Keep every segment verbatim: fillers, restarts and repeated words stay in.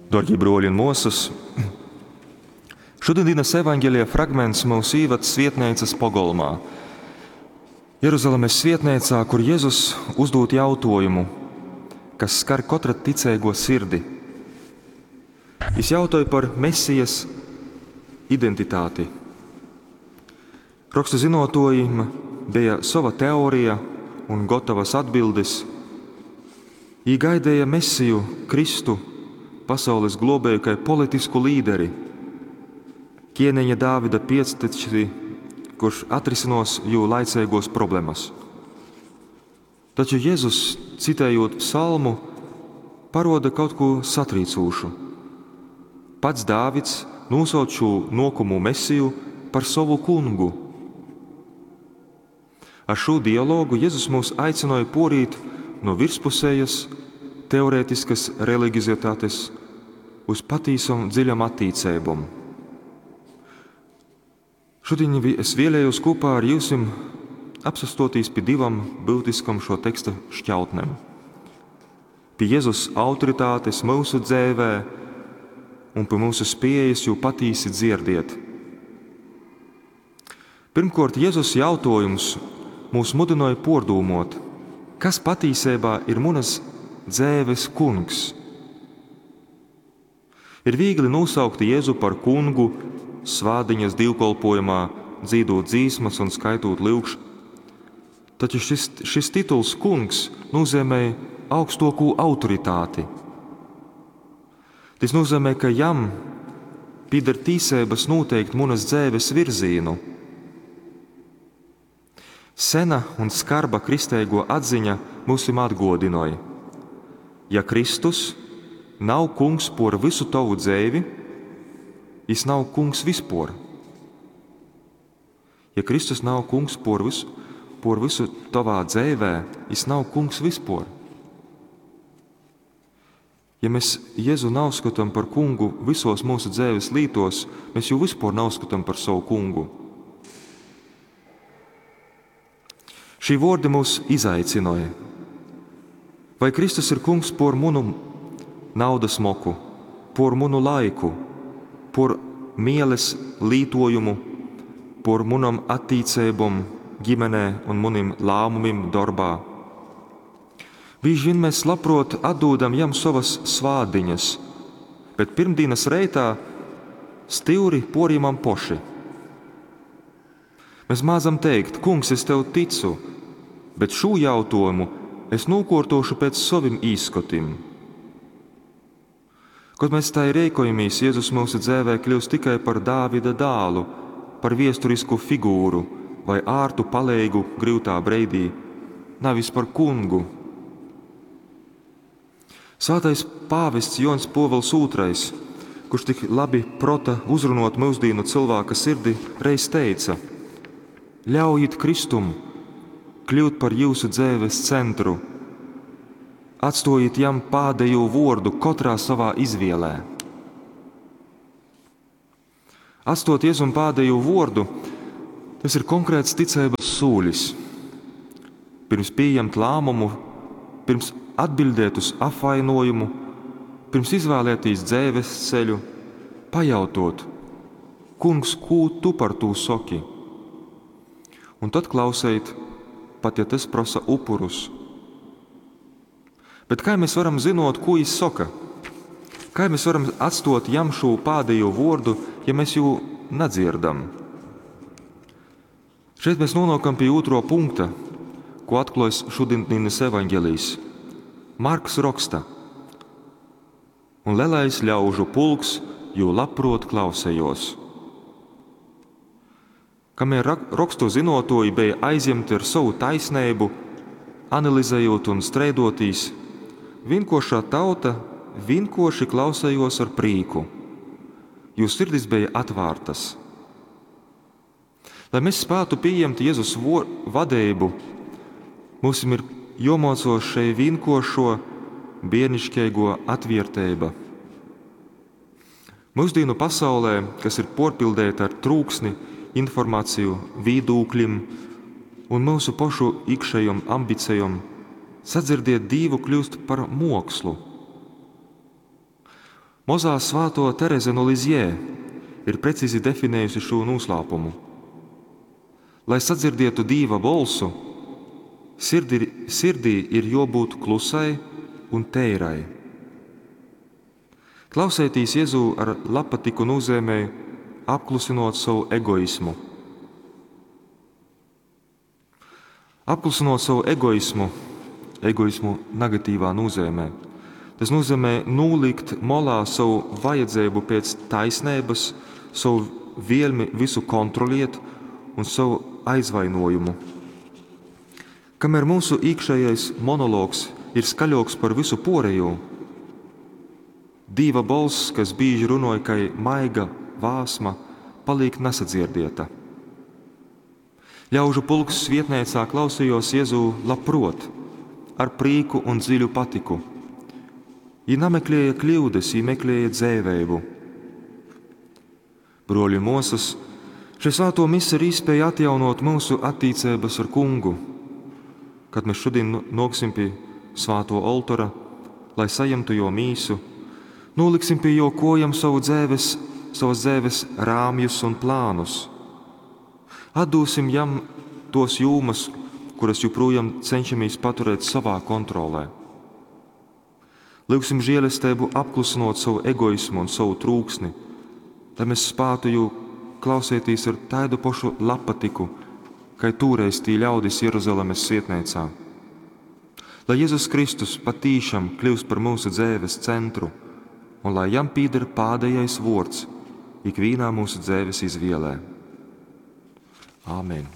Darbie broļi un mūsas, šodienas evaņģēlija fragments mūs ievada svētnīcas pogolmā. Jeruzalemes svētnīcā, kur Jēzus uzdod jautājumu, kas skar katra ticīgo sirdi. Viņš jautāja par Mesijas identitāti. Rakstu zinotājiem bija sava teorija un gatavas atbildes. Viņi gaidīja Mesiju, Kristu, pasaules globēju kā politisku līderi, ķēniņa Dāvida pēcteči, kurš atrisinās jū laicīgos problēmas. Taču Jēzus, citējot psalmu, paroda kaut ko satrīcošu. Pats Dāvids nosauc šo nokumu Mesiju par savu kungu. Ar šo dialogu Jēzus mūs aicināja porīt no virspusējas, teorētiskas reliģiozitātes uz patīsam dziļam attīcībam. Šodien es vēlējos kopā ar jums apsastoties pie divam būtiskam šo teksta šķautnēm. Pie Jēzus autoritātes mūsu dzīvē un pie mūsu spējas jau patīsi dzirdiet. Pirmkārt, Jēzus jautājums mūs mudināja pārdomāt, kas patiesībā ir manas dzīves kungs. Ir viegli nosaukt Jēzu par kungu, svādiņas divkolpojumā, dzīdot dzīsmas un skaitot lūgšu. Taču šis, šis tituls kungs nozīmē augstāko autoritāti. Tas nozīmē, ka jam pieder tīsības noteikt manas dzīves virzienu. Sena un skarba kristēgo atziņa mūsim atgādināja. Ja Kristus nav kungs par visu tavu dzīvi, viņš nav kungs vispār. Ja Kristus nav kungs par visu, par visu tavā dzīvē, viņš nav kungs vispār. Ja mēs Jēzu nav skatām par kungu visos mūsu dzīves lītos, mēs jau vispār nav skatām par savu kungu. Šī vārdi mūs izaicināja. Vai Kristus ir kungs par manu naudas moku, par manu laiku, par mieles lītojumu, par manam attīcībam ģimenē un manim lēmumiem darbā? Bieži vien mēs labprāt atdodam jam savas svādiņas, bet pirmdienas reitā stīvri porījumam poši. Mēs māzam teikt, kungs, es tev ticu, bet šo jautājumu es nokārtošu pēc saviem īskotiem. Kad mēs tā rīkojamies, Jēzus mūsu dzīvē kļūst tikai par Dāvida dālu, par viesturisku figūru vai ārtu palīgu grūtā breidī, nevis par kungu. Svētais pāvests Jons Pāvils otrais, kurš tik labi prota uzrunot mūsdienu cilvēka sirdi, reiz teica: ļaujiet Kristum kļūt par jūsu dzīves centru, atstojiet jam pēdējo vārdu katrā savā izvēlē. Atstot Jēzum pēdējo vārdu, tas ir konkrēts ticības sūlis. Pirms pieņemt lēmumu, pirms atbildēt uz apvainojumu, pirms izvēlēties dzīves ceļu, pajautot: kungs, ko tu par to saki? Un tad klausēt, pat ja tas prasa upurus. Bet kā mēs varam zināt, ko viņš saka? Kā mēs varam atstot jam šo pēdējo vārdu, ja mēs jau nedzirdam? Šeit mēs nonākam pie otro punkta, ko atklājas šodienas evaņģēlijs. Marks raksta: un lielais ļaužu pulks jau labprāt klausējos. Kamēr rakstu zinotāji bija aizņemti ar savu taisnību, analizējot un streidotīs, vienkāršā tauta vienkārši klausējos ar prieku, jo sirdis bija atvērtas. Lai mēs spētu pieņemt Jēzus vadību, mums ir jāmācās šai vienkāršo bērnišķīgo atvērtība. Mūsdienu pasaulē, kas ir porpildēta ar trūksni, informāciju, viedokļiem un mūsu pašu iekšējām ambicijām, sadzirdēt Dievu kļūst par mākslu. Mozā svāto Tereze no Lizjē ir precīzi definējusi šo noslēpumu. Lai sadzirdētu Dieva balsu, sirdī, sirdī ir jābūt klusai un teirai. Klausētīs Jēzu ar lapatiku nozīmē apklusinot savu egoismu. Apklusinot savu egoismu, egoismu negatīvā nozīmē. Tas nozīmē nolikt molā savu vajadzību pēc taisnības, savu vēlmi visu kontroliet un savu aizvainojumu. Kamēr mūsu iekšējais monologs ir skaļāks par visu pārējo, Dieva balss, kas bieži runāja kā maiga vāsma, paliek nesadzirdēta. Ļaužu pulks svietnēcā klausījos Jēzu labprot, ar prīku un dziļu patiku. Viņi nemeklēja kļūdas, viņi meklēja dzīvību. Broļi mūsas, šī svēto mise ir iespēja atjaunot mūsu attiecības ar Kungu, kad mēs šodien noksim pie svēto altora, lai saņemtu jo mīsu, noliksim pie jo kojam savu dzīves, savas dzīves rāmjus un plānus. Atdosim jam tos jūmas, kuras joprojām cenšamies paturēt savā kontrolē. Lūgsim žēlastību apklusinot savu egoismu un savu trūksni, lai mēs spētu jau klausēties ar tādu pašu lapatiku, kā toreiz tī ļaudis Jeruzalemes svietnēcā. Lai Jēzus Kristus patīšām kļūst par mūsu dzīves centru, un lai jam pīder pēdējais vārds ikvienā mūsu dzīves izvēlē. Āmen.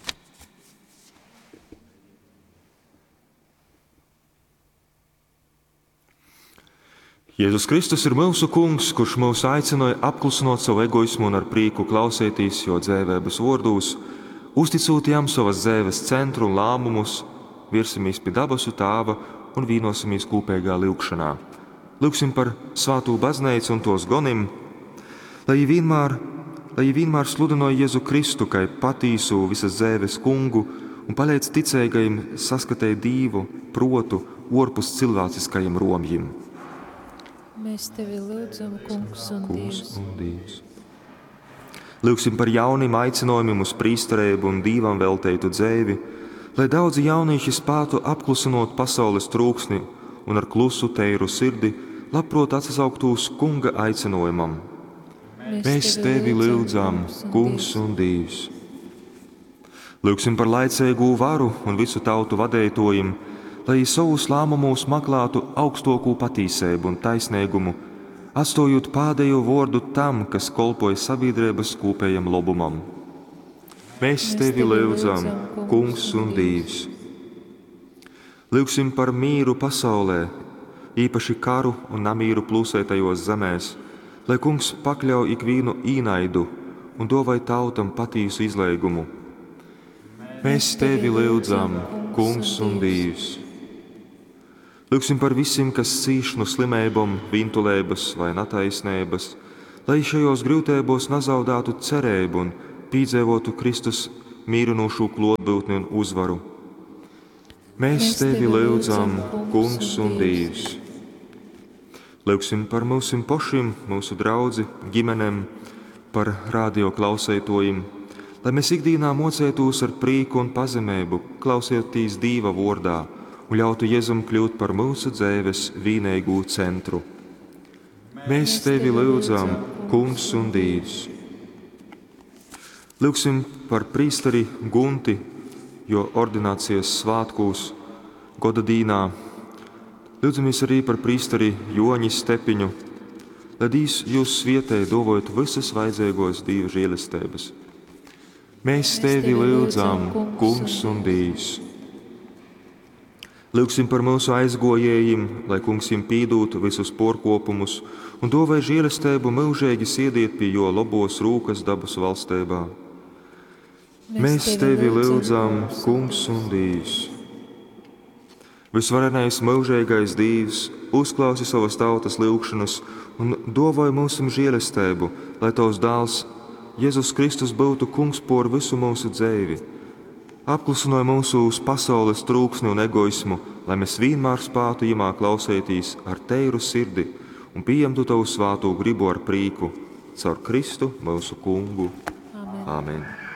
Jēzus Kristus ir mūsu kungs, kurš mūs aicināja apklusinot savu egoismu un ar prieku klausēties jo dzīvības vārdos, uzticot jam savas dzīves centru un lēmumus, virsimies pie dabasu Tēva un vīnosimies kopīgā lūgšanā. Lūgsim par svāto baznīcu un tos gonim, lai vienmēr, lai vienmēr sludināja Jēzu Kristu kā patīsu visas dzīves kungu un palīdz ticīgajiem saskatīt Dievu protu ārpus cilvēciskajiem romjiem. Mēs tevi lūdzam, Kungs un Dievs. Un Dievs. Lūgsim par jauniem aicinājumiem uz prīsterību un Dievam veltītu dzīvi, lai daudzi jaunieši spētu apklusinot pasaules trūksni un ar klusu teiru sirdi labprot atsauktos Kunga aicinājumam. Mēs tevi lūdzam, Kungs un Dievs. Lūgsim par laicīgu varu un visu tautu vadītājiem, lai savus lēmumus meklētu augstāko patīsību un taisnīgumu, atstājot pēdējo vārdu tam, kas kalpoja sabiedrības kopējam labumam. Mēs tevi lūdzam, Kungs un Dievs. Lūgsim par mīru pasaulē, īpaši karu un namīru plūsētajos zemēs, lai Kungs pakļauj ikvienu īnaidu un dāvāj tautam patīsu izlīgumu. Mēs tevi lūdzam, Kungs un Dievs. Lūgsim par visiem, kas cīš no slimībām, vintulēbas vai nataisnības, lai šajos grūtībos nezaudētu cerību un piedzīvotu Kristus mīrinošu klātbūtni un uzvaru. Mēs tevi lūdzam, Kungs un Dievs. Lūgsim par mūsu pašiem, mūsu draudzi, ģimenēm, par radio klausētojiem, lai mēs ikdienā mocētos ar prieku un pazemību, klausēties Dieva vārdā un ļautu Jēzum kļūt par mūsu dzīves vienīgo centru. Mēs tevi lūdzam, Kungs un Dievs. Lūgsim par prīsteri Gunti, jo ordinācijas svātkos goda dīnā. Lūdzamies arī par prīsteri Joņi Stepiņu, lai Dievs jūs svietē dāvājot visas vajadzīgos Dieva žēlastības. Mēs tevi lūdzam, Kungs un Dievs. Lūgsim par mūsu aizgojējiem, lai Kungs viņiem pīdūtu visus porkopumus un dāvāj žēlastību mūžīgi sēdēt pie jo labos rūkas dabas valstībā. Mēs tevi lūdzam, Kungs un Dievs. Visvarenais mūžīgais Dievs uzklausi savas tautas lūgšanas un dāvāj mūsu žēlastību, lai tavs dēls Jēzus Kristus būtu kungs pār visu mūsu dzīvi. Apklusināja mūsu uz pasaules trūksni un egoismu, lai mēs vienmēr spētu imā klausēties ar teiru sirdi un pieņemtu tavu svēto gribu ar prieku, caur Kristu mūsu kungu. Amen. Āmen!